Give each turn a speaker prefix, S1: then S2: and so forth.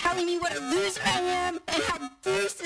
S1: telling me what a loser I am and how bruised